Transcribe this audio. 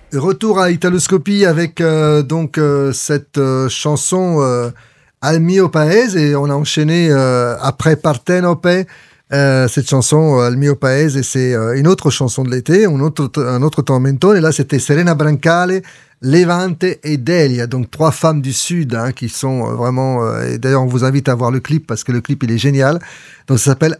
Retour à Italoscopie avec cette chanson Al mio paese et on a enchaîné après Partenope. Cette chanson Al mio paese, c'est une autre chanson de l'été, un autre tormentone. Et là, c'était Serena Brancale, Levante et Delia, donc trois femmes du Sud qui sont vraiment. Et d'ailleurs, on vous invite à voir le clip parce que le clip il est génial. Donc ça s'appelle